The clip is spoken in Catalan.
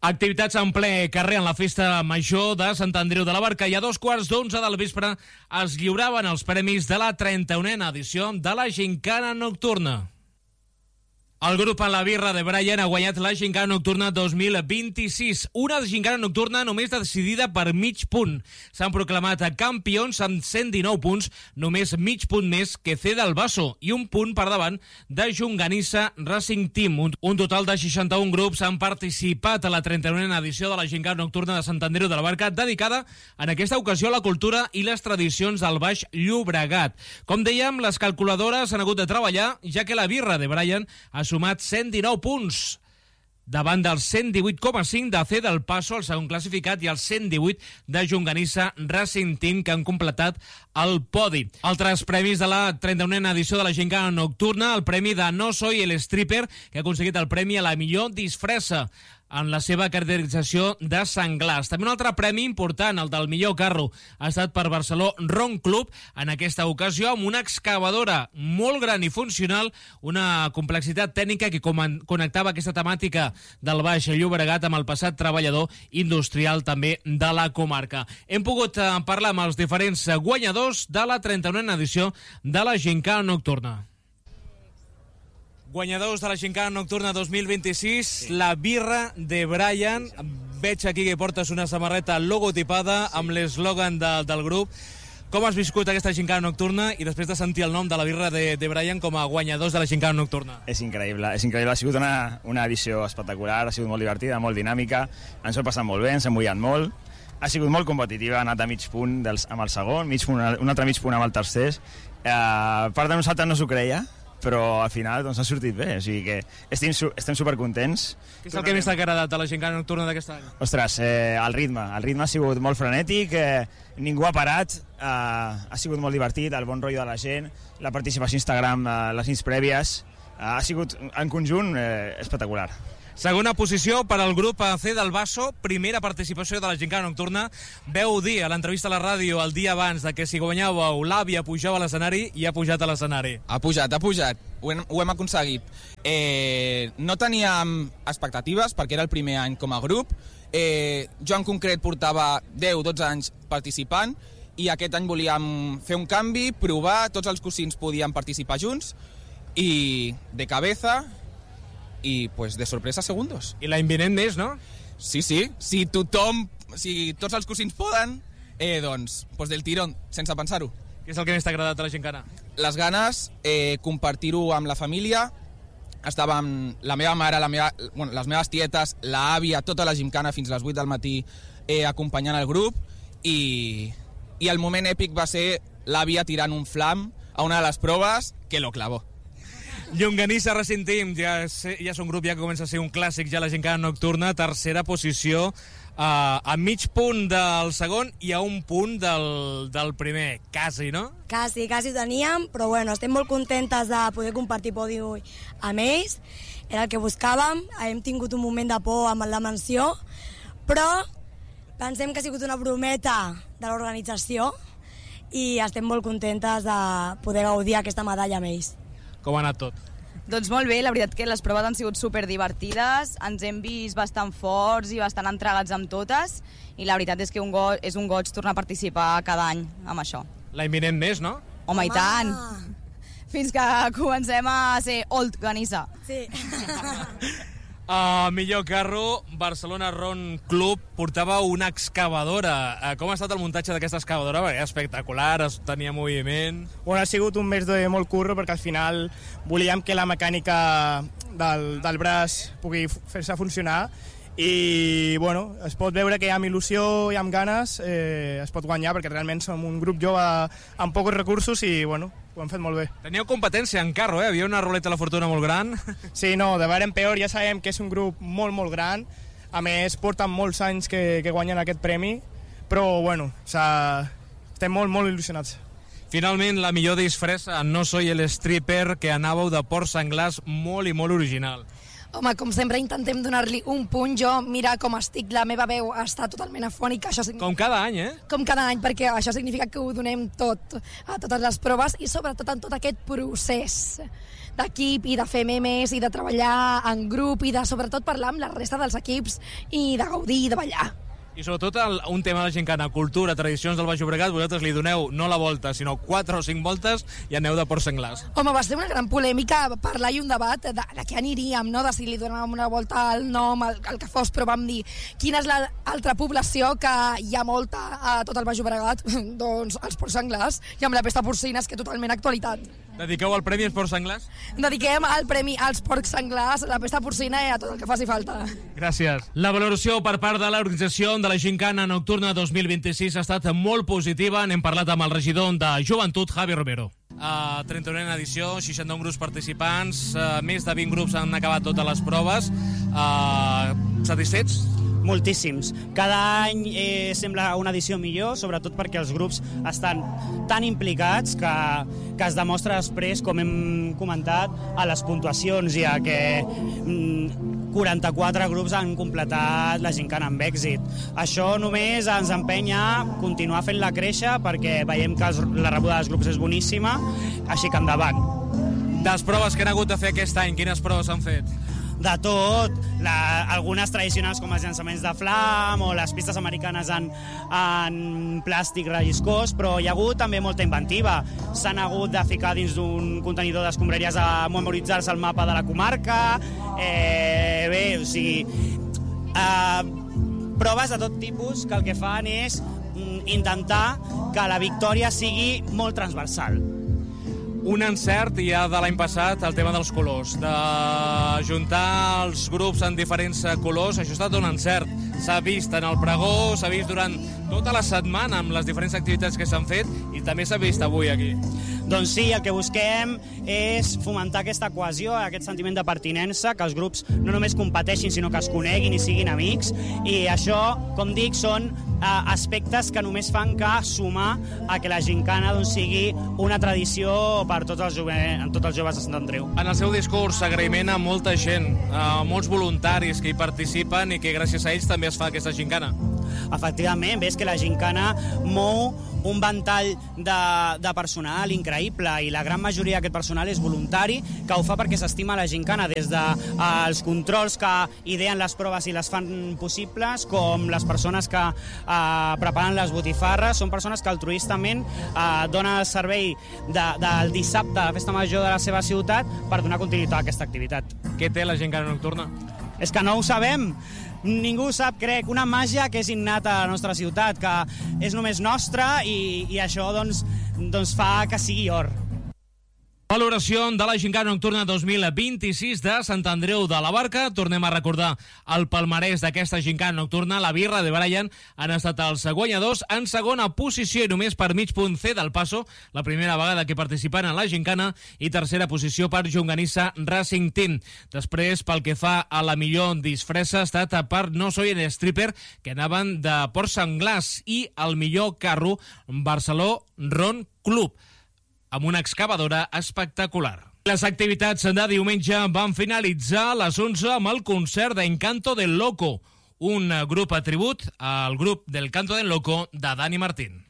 Activitats en ple carrer en la festa major de Sant Andreu de la Barca i a 11:15 del vespre es lliuraven els premis de la 31a edició de la Gincana Nocturna. El grup La Birra de Brian ha guanyat la Gincana Nocturna 2026, una Gincana Nocturna només decidida per mig punt. S'han proclamat campions amb 119 punts, només mig punt més que C del Basso i un punt per davant de Llonganissa Racing Team. Un total de 61 grups han participat a la 31a edició de la Gincana Nocturna de Sant Andreu de la Barca, dedicada en aquesta ocasió a la cultura i les tradicions del Baix Llobregat. Com dèiem, les calculadores han hagut de treballar, ja que La Birra de Brian ha sumat 119 punts davant del 118,5 de C del Passo, el segon classificat, i el 118 de Llonganissa Racing Team, que han completat el podi. Altres premis de la 31a edició de la Gincana Nocturna: el premi de No Soy el Stripper, que ha aconseguit el premi a la millor disfressa en la seva caracterització de senglars. També un altre premi important, el del millor carro, ha estat per Barceló Ron Club, en aquesta ocasió amb una excavadora molt gran i funcional, una complexitat tècnica que connectava aquesta temàtica del Baix Llobregat amb el passat treballador industrial també de la comarca. Hem pogut parlar amb els diferents guanyadors de la 31a edició de la Gincana Nocturna. Guanyadors de la Gincana Nocturna 2026, La Birra de Brian. Veig aquí que portes una samarreta logotipada amb l'eslògan del grup. Com has viscut aquesta Gincana Nocturna i després de sentir el nom de La Birra de Brian com a guanyadors de la Gincana Nocturna? És increïble, és increïble. Ha sigut una edició espectacular, ha sigut molt divertida, molt dinàmica, ens ho hem passat molt bé, ens hem mullat molt. Ha sigut molt competitiva, ha anat a mig punt amb el segon, un altre mig punt amb el tercer. Part de nosaltres no s'ho creia, però al final doncs, ha sortit bé, o sigui que estem supercontents. Què és el que més t'ha agradat de la Gincana Nocturna d'aquest any? Ostres, el ritme ha sigut molt frenètic, ningú ha parat, ha sigut molt divertit, el bon rotllo de la gent, la participació a Instagram, les nits prèvies, ha sigut en conjunt espectacular. Segona posició per al grup C del Basso, primera participació de la Gincana Nocturna. Veu dir a l'entrevista a la ràdio el dia abans de que si guanyàveu l'àvia pujava a l'escenari i ha pujat a l'escenari. Ha pujat. Ho hem aconseguit. No teníem expectatives perquè era el primer any com a grup. Jo en concret portava 10-12 anys participant i aquest any volíem fer un canvi, provar, tots els cosins podien participar junts i de cabeza... i pues de sorpresa segundos. I l'any vinent més, no? Sí, si tots els cosins poden, doncs del tirón, sense pensar-ho. Què és el que més t'ha agradat a la Gincana? Les ganes, compartir-ho amb la família. Estàvem la meva mare, les meves tietes, l'àvia, tota la Gincana fins a les 8 del matí acompanyant el grup i el moment èpic va ser l'àvia tirant un flam a una de les proves que lo clavó. Llonganissa Racing Team, ja és un grup ja que comença a ser un clàssic, ja la Gincana Nocturna, tercera posició, a mig punt del segon i a un punt del primer, quasi, no? Quasi ho teníem, però bueno, estem molt contentes de poder compartir podi amb ells, era el que buscàvem, hem tingut un moment de por amb la menció, però pensem que ha sigut una brometa de l'organització i estem molt contentes de poder gaudir aquesta medalla amb ells. Com ha anat tot? Doncs molt bé, la veritat que les proves han sigut superdivertides, ens hem vist bastant forts i bastant entregats amb totes i la veritat és que és un goig tornar a participar cada any amb això. L'any vinent més, no? Home, i tant! Fins que comencem a ser old Ganissa. Sí. Millor carro, Barcelona Ron Club portava una excavadora. Com ha estat el muntatge d'aquesta excavadora? Perquè era espectacular, tenia moviment... Bueno, ha sigut un mes de molt curro perquè al final volíem que la mecànica del braç pugui fer-se funcionar i bueno, es pot veure que amb il·lusió i amb ganes es pot guanyar perquè realment som un grup jove amb pocs recursos i bueno, ho hem fet molt bé. Teníeu competència en carro, Havia una ruleta de la fortuna molt gran. Sí, no, de veure en peor ja sabem que és un grup molt, molt gran. A més, porten molts anys que guanyen aquest premi, però bueno, estem molt, molt il·lusionats. Finalment, la millor disfressa, No Soy el Stripper, que anàveu de porcs senglars molt i molt original. Home, com sempre intentem donar-li un punt. Jo, mira com estic, la meva veu està totalment afònica. Com cada any, Com cada any, perquè això significa que ho donem tot, a totes les proves i sobretot en tot aquest procés d'equip i de fer memes i de treballar en grup i de sobretot parlar amb la resta dels equips i de gaudir i de ballar. I sobretot un tema de la gincana, cultura, tradicions del Baix Llobregat, vosaltres li doneu no la volta, sinó 4 o 5 voltes i aneu de Ports Senglars. Home, va ser una gran polèmica parlar i un debat de què aniríem, no? De si li donàvem una volta al nom, al que fos, però vam dir quina és l'altra població que hi ha molta a tot el Baix Llobregat? Doncs els Ports Senglars, i amb la pesta porcina és que totalment actualitat. Dediqueu el premi als Ports Senglars? Dediquem el premi als Porcs Senglars, a la pesta porcina i a tot el que faci falta. Gràcies. La valoració per part de l'organització de la Gincana Nocturna 2026 ha estat molt positiva. N'hem parlat amb el regidor de Joventut, Javi Romero. 31a edició, 61 grups participants, més de 20 grups han acabat totes les proves. Satisfets? Moltíssims. Cada any sembla una edició millor, sobretot perquè els grups estan tan implicats que es demostra després, com hem comentat, a les puntuacions, ja que 44 grups han completat la gincana amb èxit. Això només ens empenya a continuar fent-la créixer perquè veiem que la rebuda dels grups és boníssima, així que endavant. De les proves que han hagut de fer aquest any, quines proves han fet? De tot, algunes tradicionals com els llançaments de flam o les pistes americanes en plàstic relliscós, però hi ha hagut també molta inventiva. S'han hagut de ficar dins d'un contenidor d'escombraries a memoritzar-se el mapa de la comarca, proves de tot tipus que el que fan és intentar que la victòria sigui molt transversal. Un encert ja de l'any passat, el tema dels colors, de juntar els grups en diferents colors, això ha estat un encert. S'ha vist en el pregó, s'ha vist durant tota la setmana amb les diferents activitats que s'han fet i també s'ha vist avui aquí. Doncs sí, el que busquem és fomentar aquesta cohesió, aquest sentiment de pertinença, que els grups no només competeixin, sinó que es coneguin i siguin amics, i això, com dic, són aspectes que només fan que sumar a que la gincana sigui una tradició per tots els joves de Sant Andreu. En el seu discurs, agraïment a molta gent, a molts voluntaris que hi participen i que gràcies a ells també es fa aquesta gincana. Efectivament, ves que la gincana mou un ventall de personal increïble i la gran majoria d'aquest personal és voluntari, que ho fa perquè s'estima la gincana, des dels controls que ideen les proves i les fan possibles, com les persones que preparen les botifarres. Són persones que altruistament donen el servei del dissabte de la festa major de la seva ciutat per donar continuïtat a aquesta activitat. Què té la gincana nocturna? És que no ho sabem. Ningú sap, crec, una màgia que és innata a la nostra ciutat, que és només nostra i això doncs fa que sigui or. Valoració de la gincana nocturna 2026 de Sant Andreu de la Barca. Tornem a recordar el palmarès d'aquesta gincana nocturna. La Birra de Brian han estat els guanyadors en segona posició i només per mig punt C del Paso, la primera vegada que participen en la gincana, i tercera posició per Llonganissa Racing Team. Després, pel que fa a la millor disfressa, ha estat per No Soy en Stripper, que anaven de Ports Senglars, i el millor carro, Barceló Ron Club, amb una excavadora espectacular. Les activitats de diumenge van finalitzar a les 11 amb el concert d'Encanto del Loco, un grup a tribut al grup del Canto del Loco de Dani Martín.